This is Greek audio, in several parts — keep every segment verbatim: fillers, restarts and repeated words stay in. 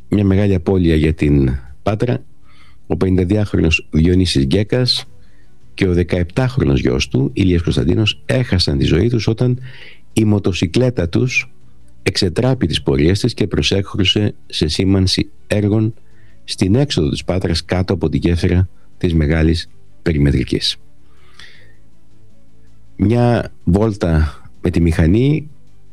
μια μεγάλη απώλεια για την Πάτρα. Ο πενηνταδυάχρονος Διονύσης Γκέκας και ο δεκαεπτάχρονος γιος του, Ηλίας Κωνσταντίνος, έχασαν τη ζωή τους όταν η μοτοσικλέτα τους εξετράπη τις πορείες της και προσέχωρησε σε σήμανση έργων στην έξοδο της Πάτρας κάτω από την γέφυρα της Μεγάλης Περιμετρικής. Μια βόλτα με τη μηχανή,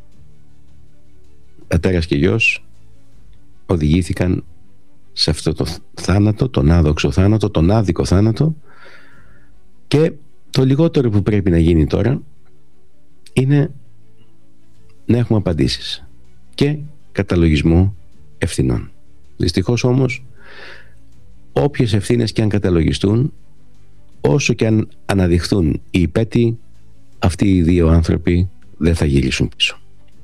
πατέρας και γιος οδηγήθηκαν σε αυτό το θάνατο, τον άδοξο θάνατο, τον άδικο θάνατο, και το λιγότερο που πρέπει να γίνει τώρα είναι να έχουμε απαντήσεις και καταλογισμό ευθυνών. Δυστυχώς όμως, όποιες ευθύνες και αν καταλογιστούν, όσο και αν αναδειχθούν οι υπέτειοι, αυτοί οι δύο άνθρωποι δεν θα γυρίσουν πίσω.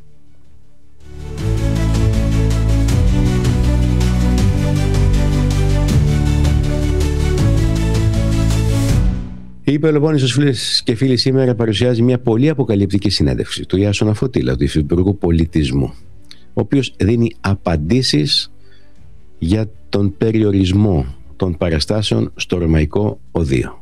Η Πελοπόννησος, φίλες και φίλοι, σήμερα παρουσιάζει μια πολύ αποκαλυπτική συνέντευξη του Ιάσονα Φωτήλα, του Υφυπουργού Πολιτισμού, ο οποίος δίνει απαντήσεις για τον περιορισμό των παραστάσεων στο Ρωμαϊκό Οδείο.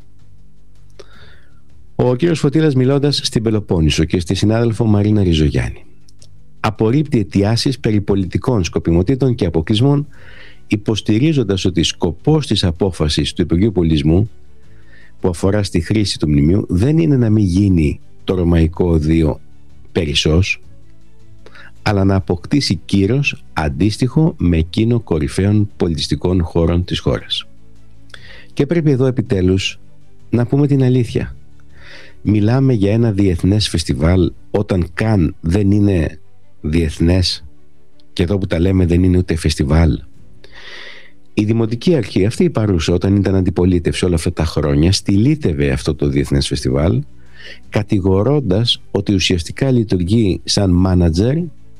Ο κύριος Φωτήλας, μιλώντας στην Πελοπόννησο και στη συνάδελφο Μαρίνα Ριζογιάννη, απορρίπτει αιτιάσεις περί πολιτικών σκοπιμοτήτων και αποκλεισμών, υποστηρίζοντας ότι σκοπός της απόφασης του Υπουργείου Πολιτισμού που αφορά στη χρήση του μνημείου δεν είναι να μην γίνει το Ρωμαϊκό Οδείο περισσός, αλλά να αποκτήσει κύρος αντίστοιχο με εκείνο κορυφαίων πολιτιστικών χώρων της χώρας. Και πρέπει εδώ επιτέλους να πούμε την αλήθεια. Μιλάμε για ένα διεθνές φεστιβάλ όταν καν δεν είναι διεθνές, και εδώ που τα λέμε δεν είναι ούτε φεστιβάλ. Η Δημοτική Αρχή, αυτή η παρούσα, όταν ήταν αντιπολίτευση όλα αυτά τα χρόνια, στυλίτευε αυτό το διεθνές φεστιβάλ, κατηγορώντας ότι ουσιαστικά λειτουργεί σαν μάνατζερ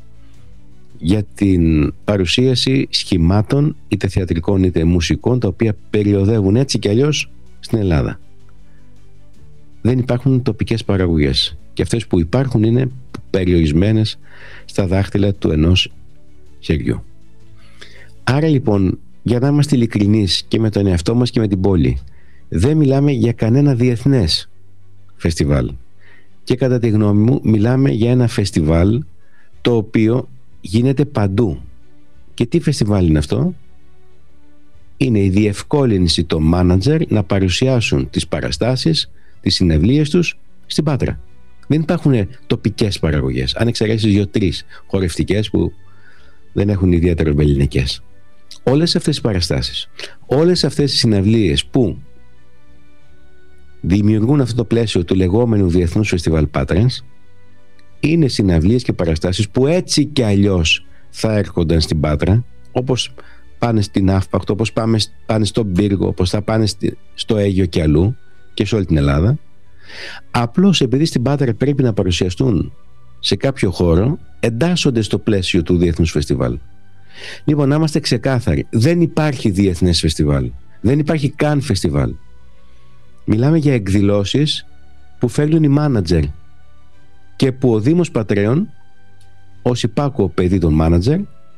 για την παρουσίαση σχημάτων είτε θεατρικών είτε μουσικών, τα οποία περιοδεύουν έτσι κι αλλιώς στην Ελλάδα. Δεν υπάρχουν τοπικές παραγωγές, και αυτές που υπάρχουν είναι περιορισμένες στα δάχτυλα του ενός χεριού. Άρα λοιπόν, για να είμαστε ειλικρινείς και με τον εαυτό μας και με την πόλη, δεν μιλάμε για κανένα διεθνές φεστιβάλ, και κατά τη γνώμη μου μιλάμε για ένα φεστιβάλ το οποίο γίνεται παντού. Και τι φεστιβάλ είναι αυτό? Είναι η διευκόλυνση των μάνατζερ να παρουσιάσουν τις παραστάσεις, τις συναυλίες τους στην Πάτρα. Δεν υπάρχουν τοπικές παραγωγές, αν εξαιρέσεις δύο-τρεις χορευτικές που δεν έχουν ιδιαίτερο βεληνικές. Όλες αυτές οι παραστάσεις, όλες αυτές οι συναυλίες που δημιουργούν αυτό το πλαίσιο του λεγόμενου Διεθνούς Φεστιβάλ Πάτρας, είναι συναυλίες και παραστάσεις που έτσι και αλλιώς θα έρχονταν στην Πάτρα, όπως πάνε στην Αύπακτο, όπως πάνε, πάνε στον Πύργο, όπως θα πάνε στο Αίγιο και αλλού και σε όλη την Ελλάδα. Απλώς επειδή στην Πάτρα πρέπει να παρουσιαστούν σε κάποιο χώρο, εντάσσονται στο πλαίσιο του Διεθνούς Φεστιβάλ. Λοιπόν, να είμαστε ξεκάθαροι, δεν υπάρχει διεθνές φεστιβάλ, δεν υπάρχει καν φεστιβάλ. Μιλάμε για εκδηλώσεις που φέρνουν οι μάνατζερ και που ο Δήμος Πατρέων, ως υπάκουο παιδί των μάνατζερ,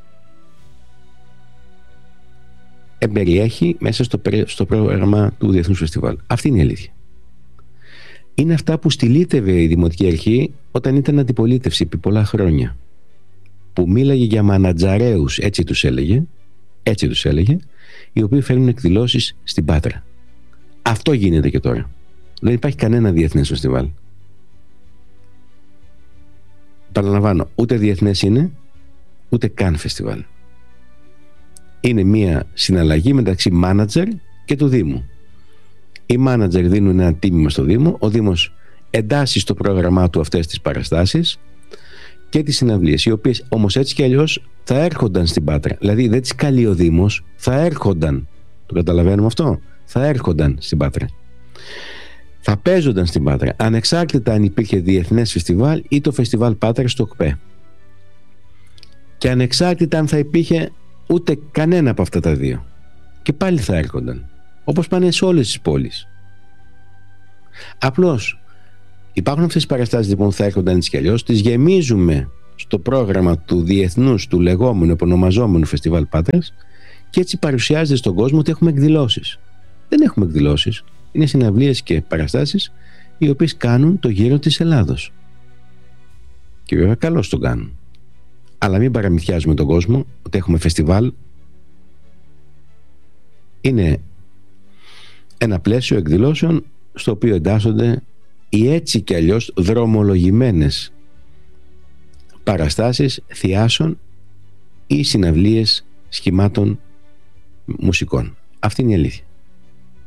εμπεριέχει μέσα στο, στο πρόγραμμα του Διεθνούς Φεστιβάλ. Αυτή είναι η αλήθεια. Είναι αυτά που στυλίτευε η Δημοτική Αρχή όταν ήταν αντιπολίτευση επί πολλά χρόνια, που μίλαγε για μανατζαρέους, έτσι τους έλεγε, έτσι τους έλεγε, οι οποίοι φέρνουν εκδηλώσεις στην Πάτρα. Αυτό γίνεται και τώρα. Δεν υπάρχει κανένα διεθνές φεστιβάλ. Παραλαμβάνω, ούτε διεθνές είναι, ούτε καν φεστιβάλ. Είναι μια συναλλαγή μεταξύ μάνατζερ και του Δήμου. Οι μάνατζερ δίνουν ένα τίμημα στο Δήμο, ο Δήμος εντάσσει στο πρόγραμμά του αυτές τις παραστάσεις και τις συναυλίες, οι οποίες όμως έτσι κι αλλιώς θα έρχονταν στην Πάτρα. Δηλαδή δεν τις καλεί ο Δήμος, θα έρχονταν. Το καταλαβαίνουμε αυτό? Θα έρχονταν στην Πάτρα. Θα παίζονταν στην Πάτρα, ανεξάρτητα αν υπήρχε διεθνές φεστιβάλ ή το φεστιβάλ Πάτρα στο ΚΠΕ. Και ανεξάρτητα αν θα υπήρχε ούτε κανένα από αυτά τα δύο. Και πάλι θα έρχονταν. Όπως πάνε σε όλες τις πόλεις. Απλώς υπάρχουν αυτές τις παραστάσεις λοιπόν που θα έρχονταν έτσι κι αλλιώς, τις γεμίζουμε στο πρόγραμμα του διεθνούς, του λεγόμενου επωνομαζόμενου Φεστιβάλ Πάτρας, και έτσι παρουσιάζεται στον κόσμο ότι έχουμε εκδηλώσεις. Δεν έχουμε εκδηλώσεις. Είναι συναυλίες και παραστάσεις οι οποίες κάνουν το γύρο της Ελλάδος. Και βέβαια καλώς το κάνουν. Αλλά μην παραμυθιάζουμε τον κόσμο ότι έχουμε φεστιβάλ. Είναι ένα πλαίσιο εκδηλώσεων στο οποίο εντάσσονται οι έτσι και αλλιώς δρομολογημένες παραστάσεις θειάσεων ή συναυλίες σχημάτων μουσικών. Αυτή είναι η αλήθεια.